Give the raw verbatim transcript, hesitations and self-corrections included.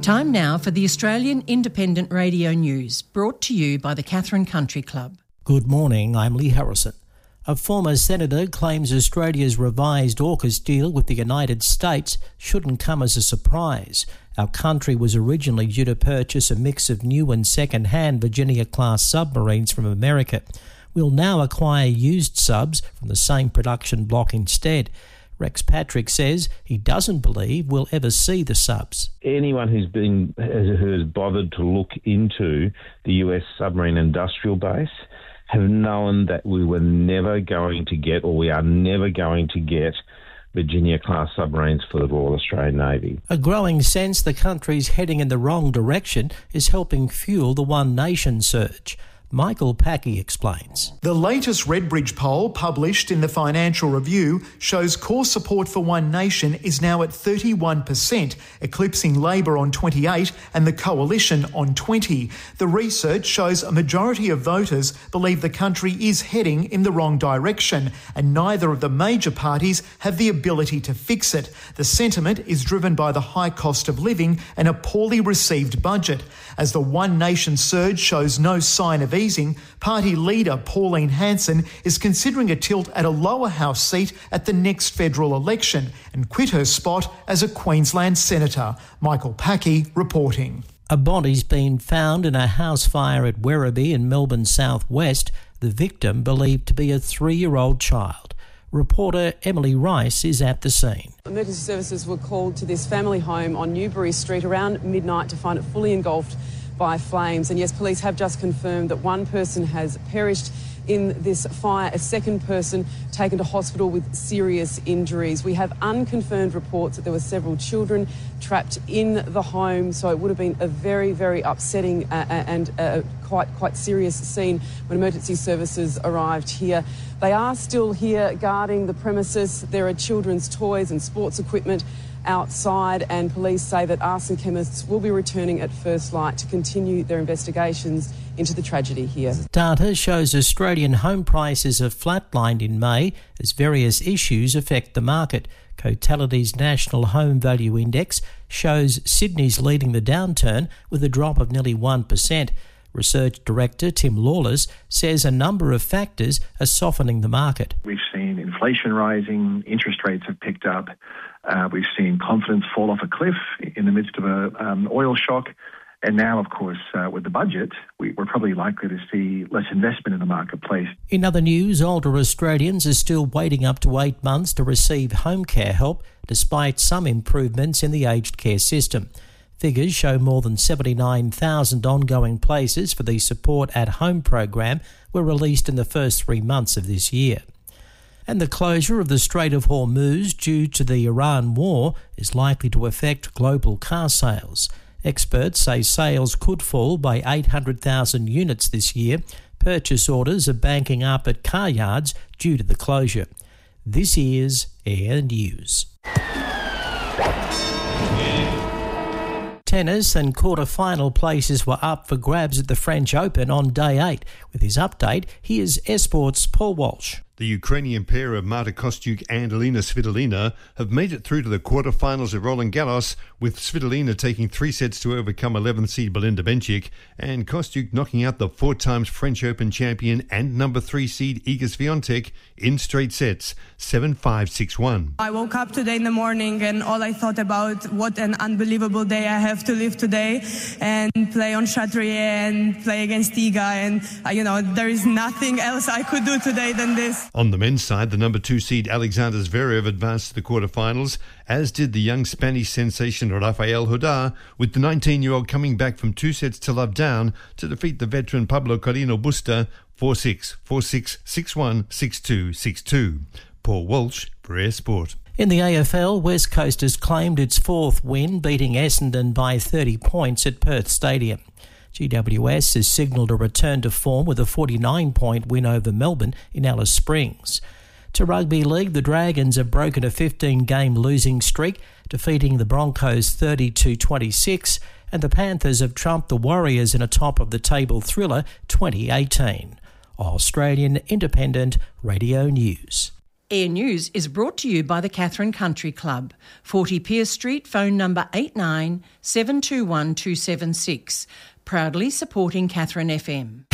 Time now for the Australian Independent Radio News, brought to you by the Katherine Country Club. Good morning, I'm Lee Harrison. A former senator claims Australia's revised AUKUS deal with the United States shouldn't come as a surprise. Our country was originally due to purchase a mix of new and second-hand Virginia-class submarines from America. We'll now acquire used subs from the same production block instead. Rex Patrick says he doesn't believe we'll ever see the subs. Anyone who's been who has bothered to look into the U S submarine industrial base have known that we were never going to get, or we are never going to get, Virginia-class submarines for the Royal Australian Navy. A growing sense the country's heading in the wrong direction is helping fuel the One Nation surge. Michael Packey explains. The latest Redbridge poll published in the Financial Review shows core support for One Nation is now at thirty-one percent, eclipsing Labor on twenty-eight and the Coalition on twenty. The research shows a majority of voters believe the country is heading in the wrong direction, and neither of the major parties have the ability to fix it. The sentiment is driven by the high cost of living and a poorly received budget. As the One Nation surge shows no sign of easing, party leader Pauline Hanson is considering a tilt at a lower house seat at the next federal election and quit her spot as a Queensland senator. Michael Packey reporting. A body's been found in a house fire at Werribee in Melbourne southwest, the victim believed to be a three-year-old child. Reporter Emily Rice is at the scene. Emergency services were called to this family home on Newbury Street around midnight to find it fully engulfed by flames. And yes, police have just confirmed that one person has perished in this fire, a second person taken to hospital with serious injuries. We have unconfirmed reports that there were several children trapped in the home, so it would have been a very, very upsetting uh, and uh, quite, quite serious scene when emergency services arrived here. They are still here guarding the premises. There are children's toys and sports equipment outside, and police say that arson chemists will be returning at first light to continue their investigations into the tragedy here. Data shows Australian home prices have flatlined in May as various issues affect the market. Cotality's National Home Value Index shows Sydney's leading the downturn with a drop of nearly one percent. Research Director Tim Lawless says a number of factors are softening the market. We've seen inflation rising, interest rates have picked up, uh, we've seen confidence fall off a cliff in the midst of a um, oil shock, and now, of course, uh, with the budget, we, we're probably likely to see less investment in the marketplace. In other news, older Australians are still waiting up to eight months to receive home care help, despite some improvements in the aged care system. Figures show more than seventy-nine thousand ongoing places for the Support at Home program were released in the first three months of this year. And the closure of the Strait of Hormuz due to the Iran war is likely to affect global car sales. Experts say sales could fall by eight hundred thousand units this year. Purchase orders are banking up at car yards due to the closure. This is Air News. Tennis and quarter-final places were up for grabs at the French Open on day eight. With his update, here's Esport's Paul Walsh. The Ukrainian pair of Marta Kostyuk and Elina Svitolina have made it through to the quarterfinals of Roland Garros, with Svitolina taking three sets to overcome eleventh seed Belinda Bencic and Kostyuk knocking out the four times French Open champion and number three seed Iga Swiatek in straight sets, seven five, six one. I woke up today in the morning and all I thought about what an unbelievable day I have to live today and play on Chatrier and play against Iga, and uh, you know, there is nothing else I could do today than this. On the men's side, the number two seed Alexander Zverev advanced to the quarterfinals, as did the young Spanish sensation Rafael Nadal, with the nineteen-year-old coming back from two sets to love down to defeat the veteran Pablo Carreno Busta four six, four six, six one, six two, six two. Paul Walsh for Air Sport. In the A F L, West Coast has claimed its fourth win, beating Essendon by thirty points at Perth Stadium. G W S has signalled a return to form with a forty-nine point win over Melbourne in Alice Springs. To Rugby League, the Dragons have broken a fifteen-game losing streak, defeating the Broncos thirty-two twenty-six, and the Panthers have trumped the Warriors in a top-of-the-table thriller twenty eighteen. Australian Independent Radio News. Air News is brought to you by the Catherine Country Club, forty Pierce Street, phone number eight nine seven two one two seven six, proudly supporting Catherine F M.